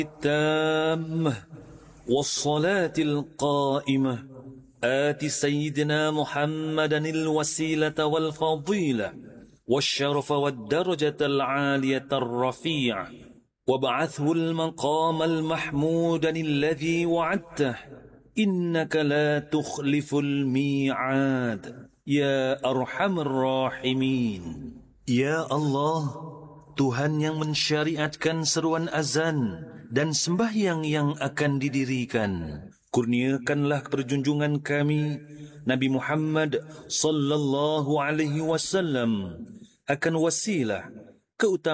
التامة والصلاة القائمة آت سيدنا محمدا الوسيلة والفضيلة والشرف والدرجة العالية الرفيعة وابعثه المقام المحمود الذي وعدته إنك لا تخلف الميعاد يا أرحم الراحمين. Ya Allah, Tuhan yang mensyariatkan seruan azan dan sembahyang yang akan didirikan, kurniakanlah perjunjungan kami Nabi Muhammad sallallahu alaihi wasallam akan wasilah keutamaan